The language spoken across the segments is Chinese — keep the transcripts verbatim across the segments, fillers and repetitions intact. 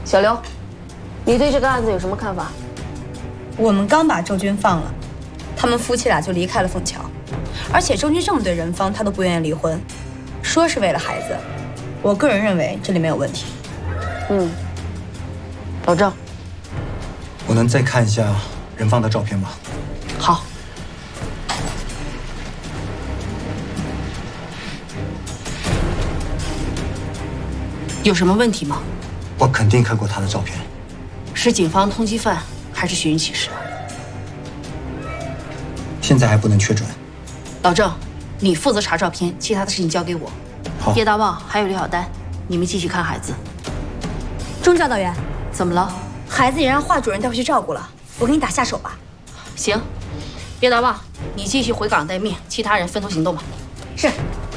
小刘，你对这个案子有什么看法？ 我们刚把周军放了，他们夫妻俩就离开了凤桥，而且周军这么对任芳，他都不愿意离婚，说是为了孩子。我个人认为这里没有问题。 嗯，老郑， 我能再看一下任芳的照片吗？ 好。有什么问题吗？ 我肯定看过她的照片。 是警方通缉犯还是寻人启事？ 现在还不能确准。 老郑，你负责查照片，其他的事情交给我。 好。 叶大旺还有李小丹，你们继续看孩子。 钟教导员， 怎么了？ 孩子也让华主任带回去照顾了，我给你打下手吧。 行，叶大旺，你继续回岗待命，其他人分头行动吧。 是。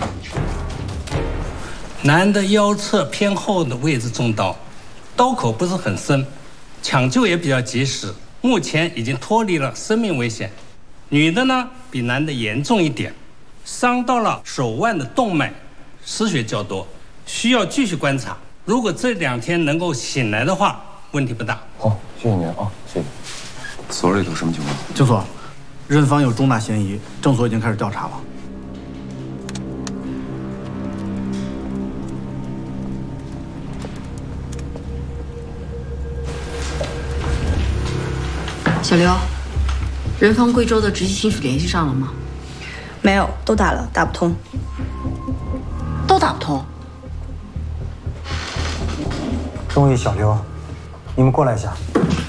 男的腰侧偏后的位置中刀，刀口不是很深，抢救也比较及时，目前已经脱离了生命危险。女的呢，比男的严重一点，伤到了手腕的动脉，失血较多，需要继续观察。如果这两天能够醒来的话，问题不大。 好，谢谢您啊，谢谢。所里头什么情况？ 警所，任芳有重大嫌疑，正所已经开始调查了。 小刘，任芳贵州的直系亲属联系上了吗？ 没有，都打了，打不通。 都打不通。 钟毅、小刘，你们过来一下。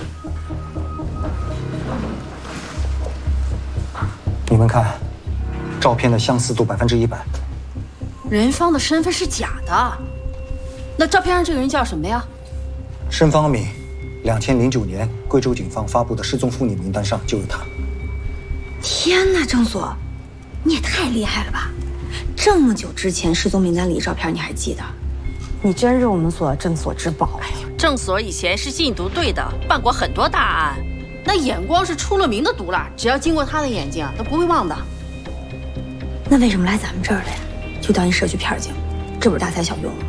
你们看，照片的相似度百分之一百。 任芳的身份是假的，那照片上这个人叫什么呀？ 申方敏。两千零九年，贵州警方发布的失踪妇女名单上就有她。 天哪，郑所，你也太厉害了吧！这么久之前失踪名单里的照片你还记得？ 你真是我们所郑所之宝。 哎呦，郑所以前是禁毒队的，办过很多大案，那眼光是出了名的毒辣，只要经过他的眼睛都不会忘的。 那为什么来咱们这儿了呀？就当一社区片警，这不是大材小用吗？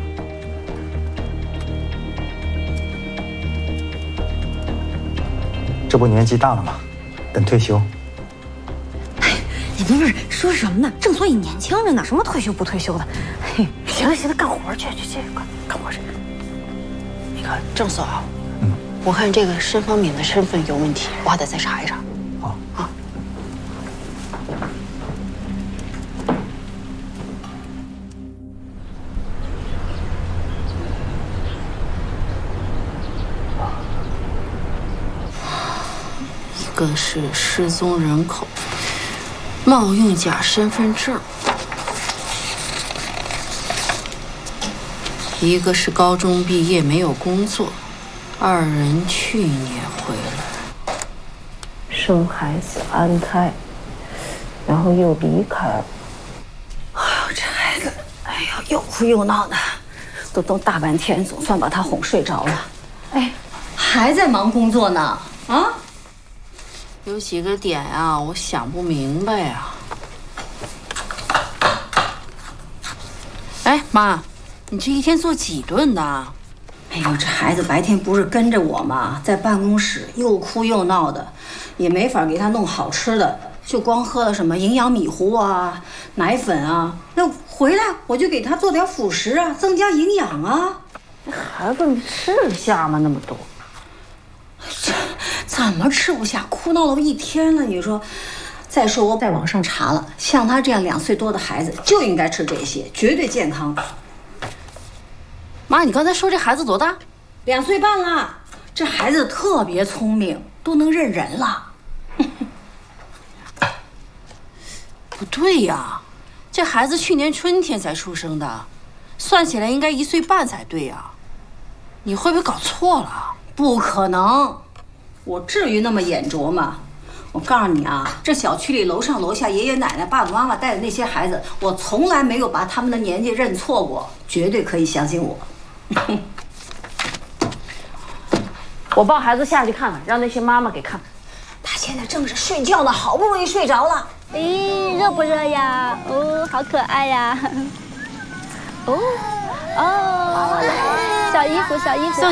这不年纪大了吗？等退休。 哎，你不是说什么呢？郑所以年轻着呢，什么退休不退休的？嘿，行了行了，干活去去去，干干活去。 那个郑所，嗯，我看这个申方敏的身份有问题，我还得再查一查。 好啊。一个是失踪人口，冒用假身份证；一个是高中毕业没有工作，二人去年回来， 生孩子安胎，然后又离开了。 哎呦，这孩子，哎呀，又哭又闹的，都都大半天，总算把他哄睡着了。哎，还在忙工作呢，啊？ 有几个点啊，我想不明白呀。哎，妈，你这一天做几顿呢？ 哎呦，这孩子白天不是跟着我吗？在办公室又哭又闹的，也没法给他弄好吃的，就光喝了什么营养米糊啊、奶粉啊。那回来我就给他做点辅食啊，增加营养啊。 孩子，你吃得下吗？那么多。 这怎么吃不下？哭闹了一天了，你说。再说我在网上查了，像他这样两岁多的孩子就应该吃这些，绝对健康。 妈，你刚才说这孩子多大？ 两岁半了。这孩子特别聪明，都能认人了。 不对呀，这孩子去年春天才出生的，算起来应该一岁半才对呀。你会不会搞错了？ 不可能，我至于那么眼拙吗？我告诉你啊，这小区里楼上楼下爷爷奶奶、爸爸妈妈带的那些孩子，我从来没有把他们的年纪认错过，绝对可以相信我。 我抱孩子下去看看，让那些妈妈给看看。 他现在正是睡觉呢，好不容易睡着了。 咦，热不热呀？哦，好可爱呀！哦哦，小衣服，小衣服。